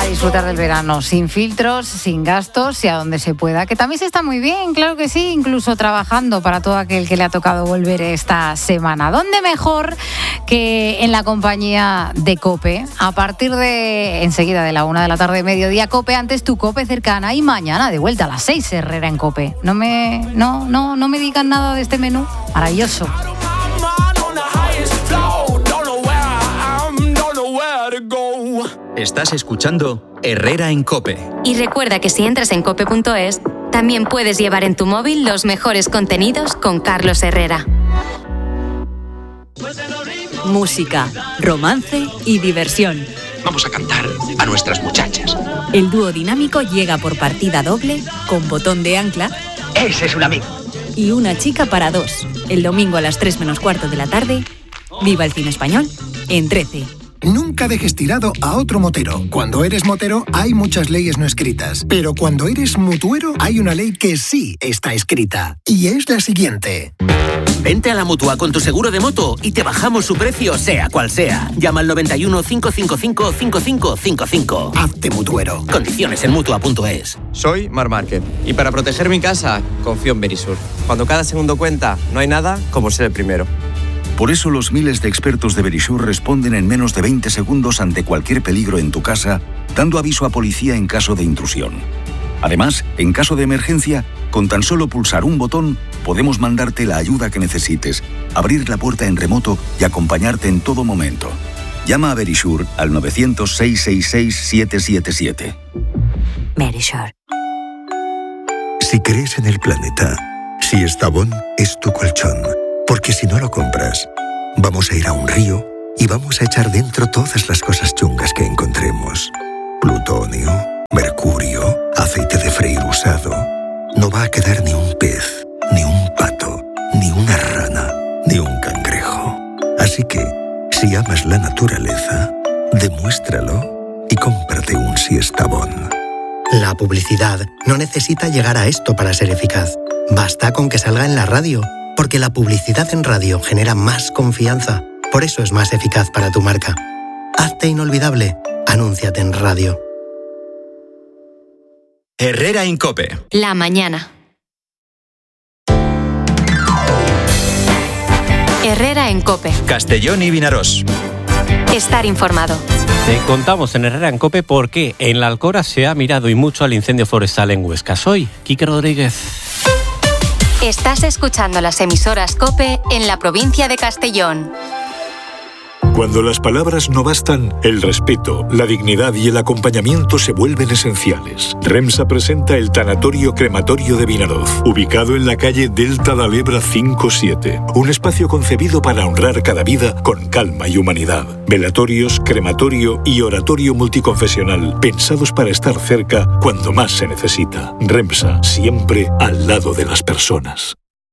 disfrutar del verano, sin filtros, sin gastos y a donde se pueda, que también se está muy bien, claro que sí, incluso trabajando para todo aquel que le ha tocado volver esta semana. ¿Dónde mejor que en la compañía de COPE? A partir de enseguida de la 1 de la tarde, mediodía, COPE, antes tu COPE cercana, y mañana de vuelta a las 6, Herrera en COPE. No me digan nada de este menú maravilloso. Estás escuchando Herrera en COPE. Y recuerda que si entras en cope.es, también puedes llevar en tu móvil los mejores contenidos con Carlos Herrera. Música, romance y diversión. Vamos a cantar a nuestras muchachas. El dúo dinámico llega por partida doble, con botón de ancla. Ese es un amigo. Y una chica para dos. El domingo a las 3:15 de la tarde. Viva el cine español en 13. Nunca dejes tirado a otro motero. Cuando eres motero hay muchas leyes no escritas, pero cuando eres mutuero hay una ley que sí está escrita, y es la siguiente. Vente a la Mutua con tu seguro de moto y te bajamos su precio sea cual sea. Llama al 91 555 5555. Hazte mutuero. Condiciones en Mutua.es. Soy Mar Márquez y para proteger mi casa confío en Verisur. Cuando cada segundo cuenta, no hay nada como ser el primero. Por eso los miles de expertos de Verisur responden en menos de 20 segundos ante cualquier peligro en tu casa, dando aviso a policía en caso de intrusión. Además, en caso de emergencia, con tan solo pulsar un botón, podemos mandarte la ayuda que necesites, abrir la puerta en remoto y acompañarte en todo momento. Llama a Verisur al 900-666-777. Verisur. Si crees en el planeta, si Estabón es tu colchón. Porque si no lo compras, vamos a ir a un río y vamos a echar dentro todas las cosas chungas que encontremos. Plutonio, mercurio, aceite de freír usado. No va a quedar ni un pez, ni un pato, ni una rana, ni un cangrejo. Así que, si amas la naturaleza, demuéstralo y cómprate un Siestabón. La publicidad no necesita llegar a esto para ser eficaz. Basta con que salga en la radio. Porque la publicidad en radio genera más confianza. Por eso es más eficaz para tu marca. Hazte inolvidable. Anúnciate en radio. Herrera en COPE. La mañana. Herrera en COPE. Castellón y Vinarós. Estar informado. Te contamos en Herrera en COPE por qué en la Alcora se ha mirado y mucho al incendio forestal en Huesca. Soy Quique Rodríguez. Estás escuchando las emisoras COPE en la provincia de Castellón. Cuando las palabras no bastan, el respeto, la dignidad y el acompañamiento se vuelven esenciales. REMSA presenta el Tanatorio Crematorio de Vinaroz, ubicado en la calle Delta da Lebra 57. Un espacio concebido para honrar cada vida con calma y humanidad. Velatorios, crematorio y oratorio multiconfesional, pensados para estar cerca cuando más se necesita. REMSA, siempre al lado de las personas.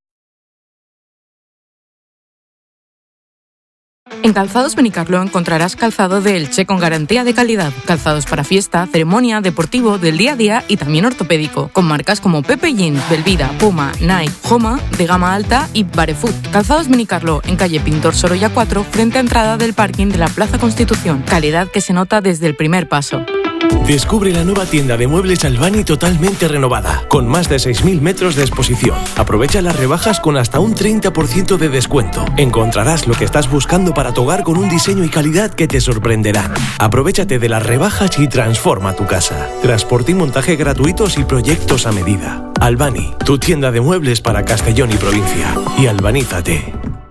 En Calzados Benicarló encontrarás calzado de Elche con garantía de calidad. Calzados para fiesta, ceremonia, deportivo, del día a día y también ortopédico. Con marcas como Pepe Jeans, Belvida, Puma, Nike, Joma, de gama alta y Barefoot. Calzados Benicarló en calle Pintor Sorolla 4, frente a entrada del parking de la Plaza Constitución. Calidad que se nota desde el primer paso. Descubre la nueva tienda de muebles Albani totalmente renovada, con más de 6.000 metros de exposición. Aprovecha las rebajas con hasta un 30% de descuento. Encontrarás lo que estás buscando para tu hogar con un diseño y calidad que te sorprenderán. Aprovechate de las rebajas y transforma tu casa. Transporte y montaje gratuitos y proyectos a medida. Albani, tu tienda de muebles para Castellón y provincia. Y albanízate.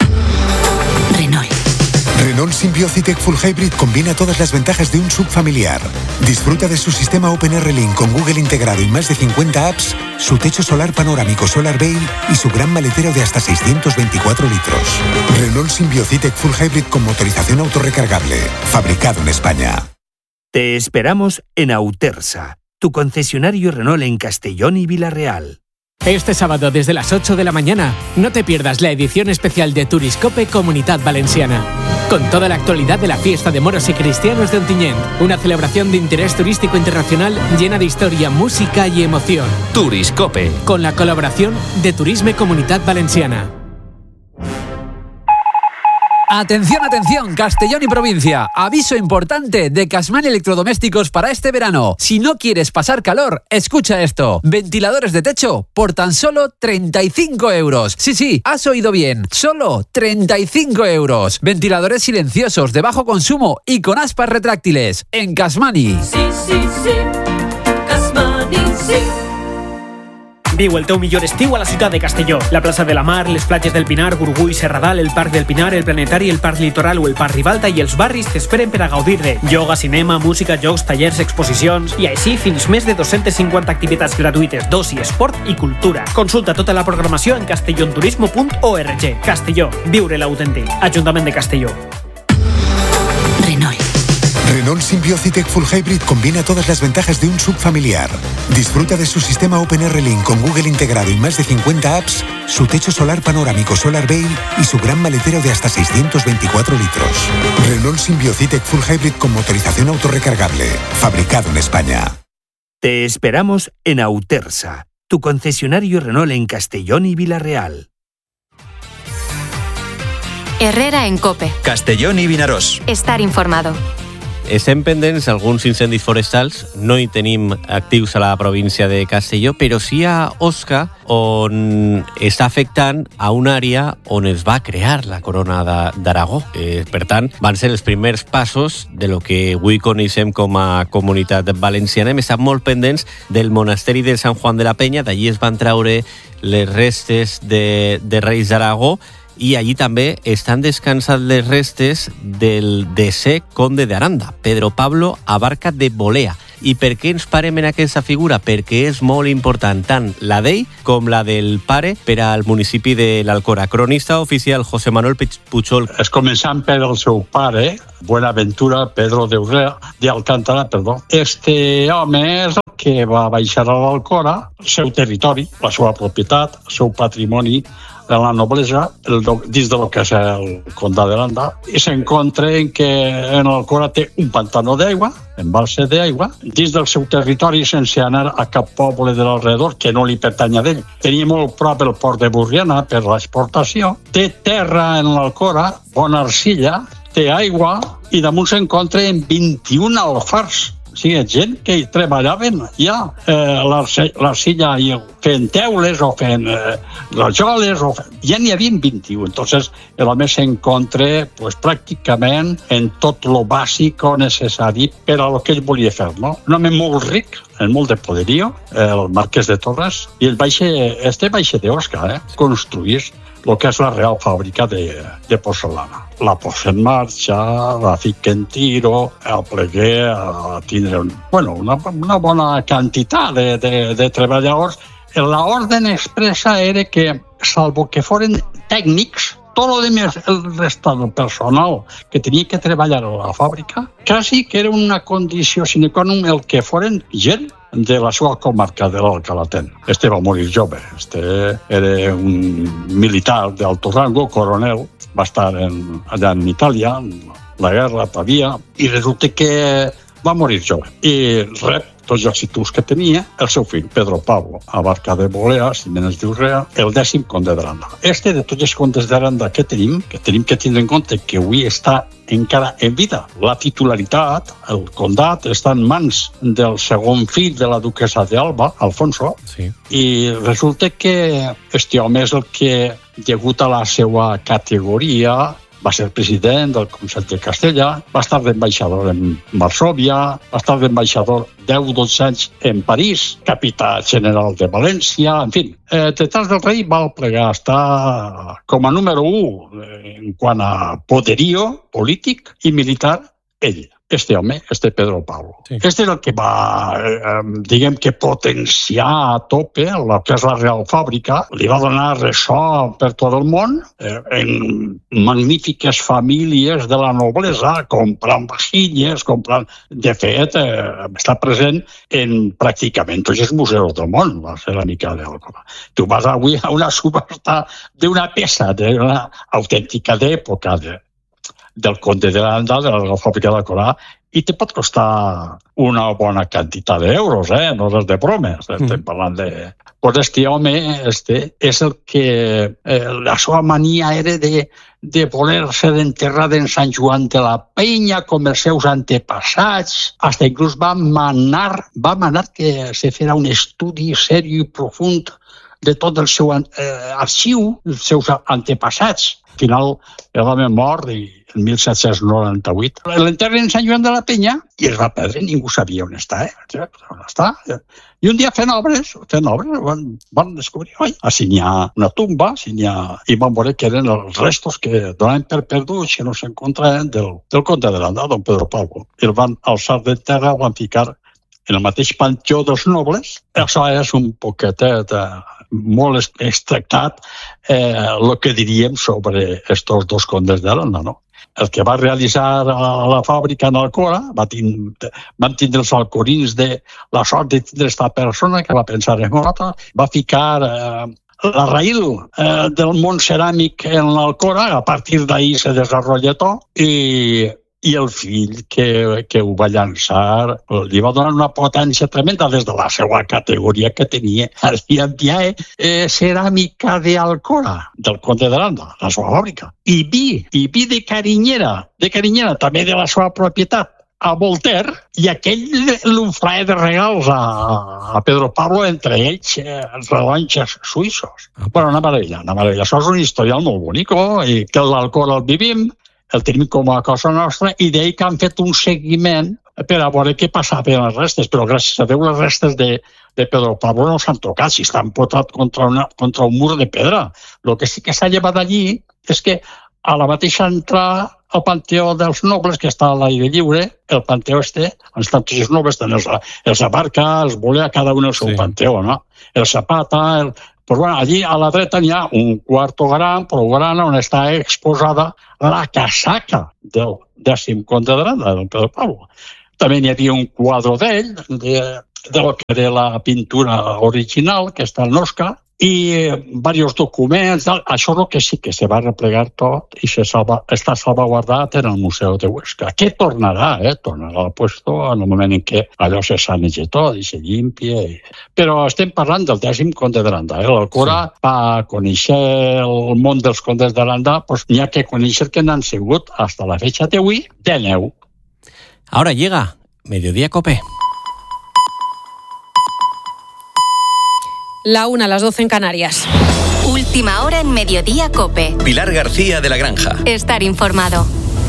Renault Symbiocitec Full Hybrid combina todas las ventajas de un SUV familiar. Disfruta de su sistema OpenR Link con Google integrado y más de 50 apps, su techo solar panorámico Solar Veil y su gran maletero de hasta 624 litros. Renault Symbiocitec Full Hybrid con motorización autorrecargable. Fabricado en España. Te esperamos en Autersa, tu concesionario Renault en Castellón y Vila-real. Este sábado desde las 8 de la mañana, no te pierdas la edición especial de Turiscope Comunitat Valenciana. Con toda la actualidad de la fiesta de moros y cristianos de Ontinyent, una celebración de interés turístico internacional llena de historia, música y emoción. Turiscope. Con la colaboración de Turisme Comunitat Valenciana. Atención, atención, Castellón y provincia. Aviso importante de Casmani Electrodomésticos para este verano. Si no quieres pasar calor, escucha esto. Ventiladores de techo por tan solo 35 euros. Sí, has oído bien. Solo 35 euros. Ventiladores silenciosos de bajo consumo y con aspas retráctiles. En Casmani. Sí. Casmani, sí. Viu, el teu millor estiu a la ciutat de Castelló. La plaça de la Mar, les platges del Pinar, Gurgui, Serradal, el Parc del Pinar, el Planetari, el Parc Litoral o el Parc Ribalta i els barris t'esperen per a gaudir-ne. Yoga, cinema, música, jocs, tallers, exposicions i així fins més de 250 activitats gratuïtes d'oci, esport i cultura. Consulta tota la programació en castellonturismo.org. Castelló, viure l'autèntic. Ajuntament de Castelló. Renault Symbio C-Tech Full Hybrid combina todas las ventajas de un SUV familiar. Disfruta de su sistema OpenR Link con Google integrado y más de 50 apps, su techo solar panorámico Solar Bay y su gran maletero de hasta 624 litros. Renault Symbio C-Tech Full Hybrid con motorización autorrecargable. Fabricado en España. Te esperamos en Autersa, tu concesionario Renault en Castellón y Vila-real. Herrera en COPE. Castellón i Vinaròs. Estar informado. Estem pendents alguns incendis forestals, no hi tenim actius a la província de Castelló, però sí a Osca, on està afectant a una àrea on es va crear la Corona d'Aragó. Per tant, van ser els primers passos de lo que avui coneixem com a Comunitat Valenciana. Hem estat molt pendents del monasteri de Sant Juan de la Penya, d'allí es van traure les restes de Reis d'Aragó, i allí també estan descansant les restes del desè conde d'Aranda, Pedro Pablo Abarca de Bolea. I per què ens parem en aquesta figura? Perquè és molt important tant la d'ell com la del pare per al municipi de l'Alcora. Cronista oficial José Manuel Puchol. Es començant per el seu pare, Buenaventura Pedro de Alcántara, perdó. Este home és el que va baixar a l'Alcora, el seu territori, la seva propietat, el seu patrimoni, de la noblesa, dins de lo que és el Condat d'Aranda, i s'encontra en que en l'Alcora té un pantano d'aigua, embalse d'aigua, dins del seu territori sense anar a cap poble de l'alrededor que no li pertany a ell. Tenia molt prop el port de Burriana per l'exportació, té terra en l'Alcora, bona arcilla, té aigua i damunt s'encontra en 21 alfars. O sigui, gent que hi treballaven ja l'arcilla fent teules o fent rajoles, ja n'hi havia 21. Entonces, l'home s'encontra pues, pràcticament en tot lo bàsic o necessari per a lo que ell volia fer. No? Un home molt ric, amb molt de poderío, el marquès de Torres, i el este baixa d'Osca, construís el que és la Real Fàbrica de porcelana. La posa en marxa, la fica en tiro, el plegué a tindre una bona quantitat de treballadors. L'ordre expressa era que, salvo que foren tècnics, tot lo demás, el resto del personal que tenia que treballar a la fàbrica, quasi que era una condició sine qua non el que foren gent de la seva comarca de l'Alcalatén. Este va morir jove. Este era un militar d'alto rango, coronel, va estar allà en Itàlia, en la guerra, a Pavia, i resulta que va morir jove. I rep tots els títols que tenia el seu fill, Pedro Pablo Abarca de Bolea, si menes diu res, el 10è conde d'Aranda. Este de tots els condes d'Aranda que tenim que tindre en compte que avui està encara en vida. La titularitat, el condat, està en mans del segon fill de la duquesa d'Alba, Alfonso, sí. I resulta que este home és el que, degut a la seva categoria, va ser president del Consell de Castella, va estar d'ambaixador en Varsòvia, va estar d'ambaixador 10-12 anys en París, capità general de València, en fi. Detrás del rei va plegar a estar com a número 1 en quant a poderío polític i militar ell. Este home, Pedro Pablo. Sí. Este és el que va, diguem que potenciar a tope el que és la Real Fàbrica, li va donar ressò per tot el món, en magnífiques famílies de la noblesa, comprant vajilles, comprant... De fet, està present en pràcticament tots els museus del món, la ceràmica d'Alcora. Tu vas avui a una subhasta d'una peça, d'una autèntica d'època del conde d'Aranda, de la fàbrica d'Alcora, i te pot costar una bona quantitat d'euros, no és de bromes. Estem parlant de Pues este home és el que la seva mania era de voler-se d'enterrar en Sant Joan de la Penya com els seus antepassats. Hasta inclús va manar que se fera un estudi seri i profund de tot el seu arxiu, els seus antepassats. Al final, l'home mort en 1798. L'enterren en Sant Joan de la Penya i es va perdre, ningú sabia on està. On està. I un dia fent obres van descobrir, si n'hi ha una tumba, i van veure que eren els restos que donaven per perduts, que no s'encontraven del conde de l'Anda, don Pedro Pablo. I el van alçar de terra, el van ficar en el mateix panteó dels nobles. Això és un poquetet molt extractat el que diríem sobre estos dos condes de l'Anda, no? El que va realitzar la fàbrica en Alcora, van tindre els alcorins de la sort de tindre aquesta persona que va pensar en morta, va ficar la raïl del món ceràmic en l'Alcora, a partir d'ahí se desenvolupa tot, i el fill que ho va llançar li va donar una potència tremenda des de la seva categoria que tenia. Hi havia ceràmica d'Alcora, del conde de l'Anda, la seva fàbrica, i vi de Carinyera, també de la seva propietat, a Voltaire, i aquell l'ofreia de regals a Pedro Pablo, entre ells rellotges suïssos. Bueno, una meravella. Això és un historial molt bonic, i que l'Alcora el vivim, el tenim com a cosa nostra, i d'ell que han fet un seguiment per a veure què passava amb les restes, però gràcies a Déu les restes de Pedro Pablo no s'han tocat, si estan potat contra un mur de pedra. El que sí que s'ha llevat allí és que a la mateixa entrada al Panteó dels Nobles, que està a l'aire lliure, el Panteó on estan tots els nobles, els Abarca, els Bolea, cada un el seu Panteó, no? El Zapata, pues bueno, allí a la dreta hi ha un quarto gran, prou gran, on està exposada la casaca del 10è conde de l'Anda, del Pedro Pablo. També hi havia un quadre d'ell, del que era la pintura original, que està en Oscar, i diversos documents. Això és el que sí que se va replegar tot i està salvaguardat en el Museu de Huesca, que tornarà al puesto en el moment en què allò se sanege tot i se limpia. Però estem parlant del 10è conde de l'Anda. L'Alcora, va conèixer el món dels condes de l'Anda, pues n'hi ha que conèixer que n'han sigut, fins a la fecha d'avui, de 9. Ahora llega Mediodía Cope. La 1, las 12 en Canarias. Última hora en Mediodía Cope. Pilar García de la Granja. Estar informado.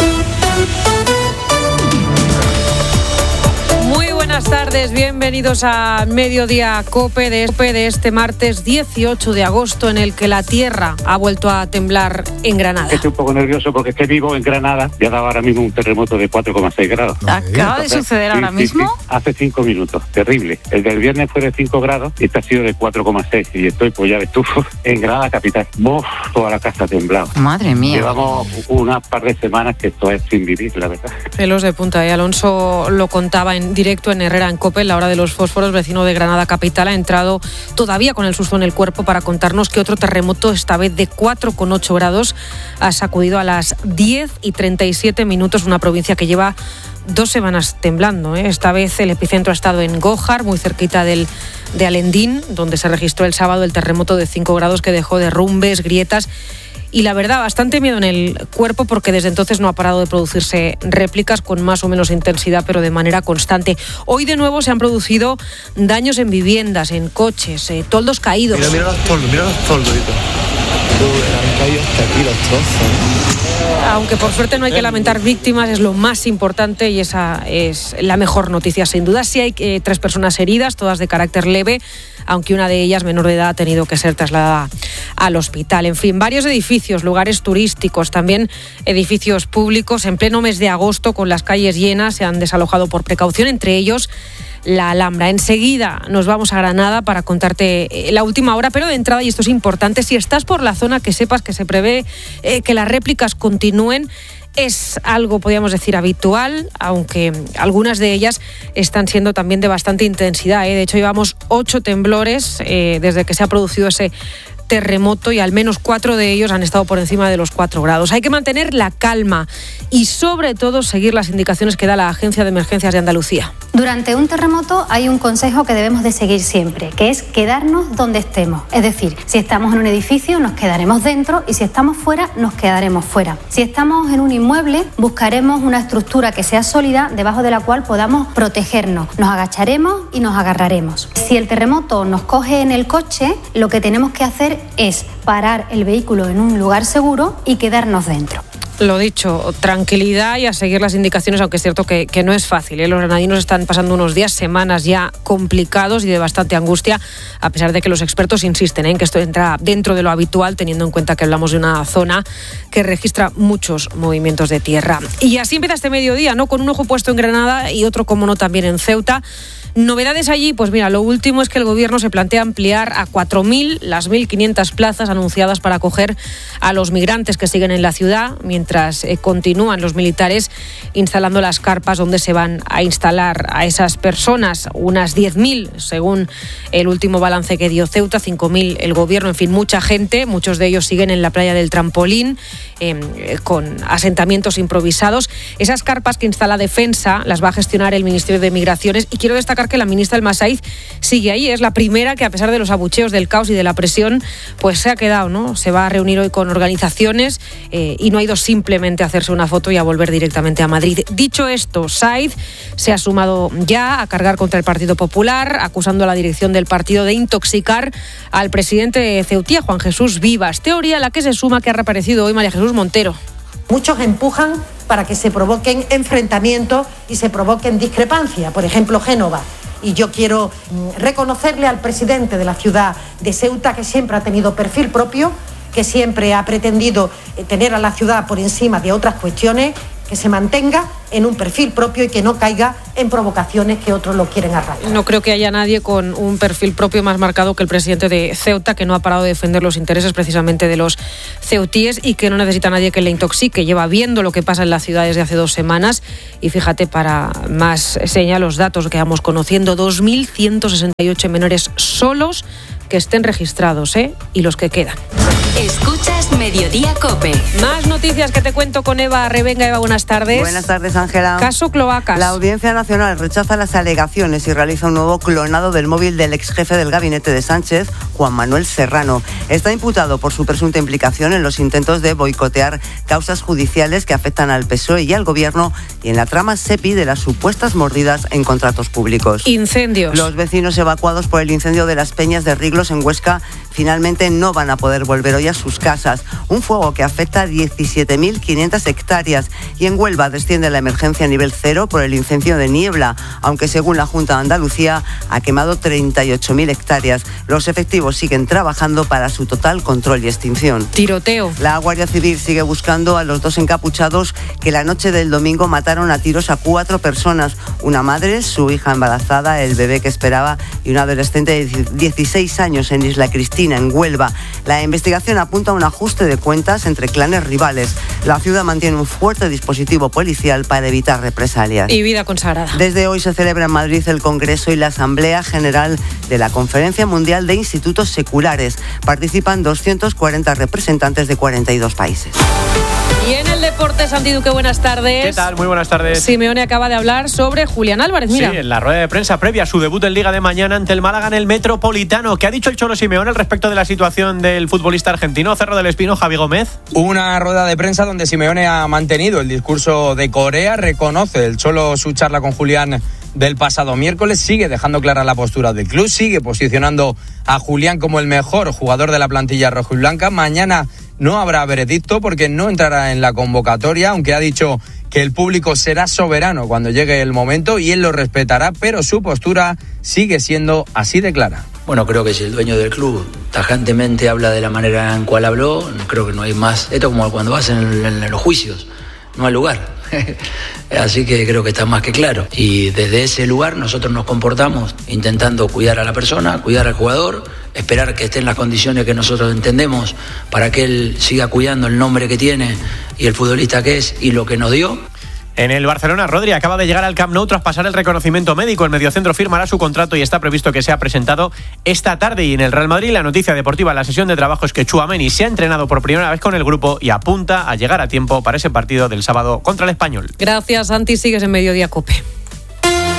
Muy buenas tardes, bienvenidos a Mediodía Cope de este martes 18 de agosto, en el que la tierra ha vuelto a temblar en Granada. Estoy un poco nervioso porque es que vivo en Granada y ha dado ahora mismo un terremoto de 4,6 grados. ¿Acaba de suceder ahora mismo? Sí, hace 5 minutos, terrible. El del viernes fue de 5 grados y este ha sido de 4,6 y estoy, pues ya ves tú, en Granada capital. Toda la casa ha temblado. Madre mía. Llevamos unas par de semanas que esto es sin vivir, la verdad. Pelos de punta, Alonso lo contaba en directo en Herrera en Cope, en la hora de los fósforos, vecino de Granada capital, ha entrado todavía con el susto en el cuerpo para contarnos que otro terremoto, esta vez de 4,8 grados, ha sacudido a las 10:37, una provincia que lleva 2 semanas temblando. Esta vez el epicentro ha estado en Gójar, muy cerquita de Alendín, donde se registró el sábado el terremoto de 5 grados que dejó derrumbes, grietas y, la verdad, bastante miedo en el cuerpo, porque desde entonces no ha parado de producirse réplicas con más o menos intensidad, pero de manera constante. Hoy de nuevo se han producido daños en viviendas, en coches, toldos caídos. Mira los toldos, han caído hasta aquí los trozos. Aunque por suerte no hay que lamentar víctimas, es lo más importante y esa es la mejor noticia sin duda. Sí hay 3 personas heridas, todas de carácter leve, aunque una de ellas, menor de edad, ha tenido que ser trasladada al hospital. En fin, varios edificios, lugares turísticos, también edificios públicos, en pleno mes de agosto, con las calles llenas, se han desalojado por precaución, entre ellos la Alhambra. Enseguida nos vamos a Granada para contarte la última hora, pero de entrada, y esto es importante, si estás por la zona, que sepas que se prevé que las réplicas continúen. Es algo, podríamos decir, habitual, aunque algunas de ellas están siendo también de bastante intensidad. De hecho, llevamos 8 temblores desde que se ha producido ese terremoto y al menos 4 de ellos han estado por encima de los 4 grados. Hay que mantener la calma y sobre todo seguir las indicaciones que da la Agencia de Emergencias de Andalucía. Durante un terremoto hay un consejo que debemos de seguir siempre, que es quedarnos donde estemos. Es decir, si estamos en un edificio nos quedaremos dentro y si estamos fuera nos quedaremos fuera. Si estamos en un inmueble buscaremos una estructura que sea sólida debajo de la cual podamos protegernos. Nos agacharemos y nos agarraremos. Si el terremoto nos coge en el coche, lo que tenemos que hacer es parar el vehículo en un lugar seguro y quedarnos dentro. Lo dicho, tranquilidad y a seguir las indicaciones, aunque es cierto que no es fácil, ¿eh? Los granadinos están pasando unos días, semanas ya complicados y de bastante angustia, a pesar de que los expertos insisten en que esto entra dentro de lo habitual, teniendo en cuenta que hablamos de una zona que registra muchos movimientos de tierra. Y así empieza este mediodía, ¿no? Con un ojo puesto en Granada y otro, como no, también en Ceuta. Novedades allí, pues mira, lo último es que el gobierno se plantea ampliar a 4.000 las 1.500 plazas anunciadas para acoger a los migrantes que siguen en la ciudad, mientras continúan los militares instalando las carpas donde se van a instalar a esas personas, unas 10.000 según el último balance que dio Ceuta, 5.000 el gobierno, en fin, mucha gente, muchos de ellos siguen en la playa del Trampolín, con asentamientos improvisados. Esas carpas que instala Defensa las va a gestionar el Ministerio de Migraciones y quiero destacar que la ministra Almasaiz sigue ahí, es la primera que a pesar de los abucheos, del caos y de la presión, pues se ha quedado, ¿no? Se va a reunir hoy con organizaciones y no ha ido simplemente a hacerse una foto y a volver directamente a Madrid. Dicho esto, Saiz se ha sumado ya a cargar contra el Partido Popular, acusando a la dirección del partido de intoxicar al presidente de Ceutía, Juan Jesús Vivas. Teoría a la que se suma que ha reaparecido hoy María Jesús Montero. Muchos empujan para que se provoquen enfrentamientos y se provoquen discrepancias. Por ejemplo, Génova. Y yo quiero reconocerle al presidente de la ciudad de Ceuta, que siempre ha tenido perfil propio, que siempre ha pretendido tener a la ciudad por encima de otras cuestiones, que se mantenga en un perfil propio y que no caiga en provocaciones que otros lo quieren arrastrar. No creo que haya nadie con un perfil propio más marcado que el presidente de Ceuta, que no ha parado de defender los intereses precisamente de los ceutíes y que no necesita a nadie que le intoxique. Lleva viendo lo que pasa en la ciudad desde hace 2 semanas y fíjate, para más señal, los datos que vamos conociendo, 2.168 menores solos que estén registrados, y los que quedan. Escuchas Mediodía COPE. Más noticias que te cuento con Eva Revenga. Eva, buenas tardes. Buenas tardes, Ángela. Caso Cloacas. La Audiencia Nacional rechaza las alegaciones y realiza un nuevo clonado del móvil del ex jefe del gabinete de Sánchez, Juan Manuel Serrano. Está imputado por su presunta implicación en los intentos de boicotear causas judiciales que afectan al PSOE y al Gobierno y en la trama SEPI de las supuestas mordidas en contratos públicos. Incendios. Los vecinos evacuados por el incendio de las Peñas de Riglos en Huesca finalmente no van a poder volver hoy a sus casas. Un fuego que afecta a 17.500 hectáreas y en Huelva desciende la emergencia a nivel 0 por el incendio de Niebla, aunque según la Junta de Andalucía ha quemado 38.000 hectáreas. Los efectivos siguen trabajando para su total control y extinción. Tiroteo. La Guardia Civil sigue buscando a los 2 encapuchados que la noche del domingo mataron a tiros a 4 personas. Una madre, su hija embarazada, el bebé que esperaba y un adolescente de 16 años en Isla Cristina, en Huelva. La investigación apunta a un ajuste de cuentas entre clanes rivales. La ciudad mantiene un fuerte dispositivo policial para evitar represalias. Y vida consagrada. Desde hoy se celebra en Madrid el Congreso y la Asamblea General de la Conferencia Mundial de Institutos Seculares. Participan 240 representantes de 42 países. Y en el deporte, Santi Duque, buenas tardes. ¿Qué tal? Muy buenas tardes. Simeone acaba de hablar sobre Julián Álvarez, mira. Sí, en la rueda de prensa previa a su debut en Liga de mañana ante el Málaga en el Metropolitano. ¿Qué ha dicho el Cholo Simeone al respecto de la situación del futbolista argentino, Cerro del Espino, Javi Gómez? Una rueda de prensa donde Simeone ha mantenido el discurso de Corea, reconoce el Cholo su charla con Julián del pasado miércoles, sigue dejando clara la postura del club, sigue posicionando a Julián como el mejor jugador de la plantilla rojiblanca. Mañana no habrá veredicto porque no entrará en la convocatoria, aunque ha dicho que el público será soberano cuando llegue el momento y él lo respetará, pero su postura sigue siendo así de clara. Bueno, creo que si el dueño del club tajantemente habla de la manera en cual habló, creo que no hay más. Esto es como cuando vas en los juicios, no hay lugar. Así que creo que está más que claro. Y desde ese lugar nosotros nos comportamos intentando cuidar a la persona, cuidar al jugador, esperar que esté en las condiciones que nosotros entendemos para que él siga cuidando el nombre que tiene y el futbolista que es y lo que nos dio. En el Barcelona, Rodri acaba de llegar al Camp Nou tras pasar el reconocimiento médico. El mediocentro firmará su contrato y está previsto que sea presentado esta tarde. Y en el Real Madrid, la noticia deportiva en la sesión de trabajo es que Tchouaméni se ha entrenado por primera vez con el grupo y apunta a llegar a tiempo para ese partido del sábado contra el Español. Gracias, Santi. Sigues en Mediodía COPE.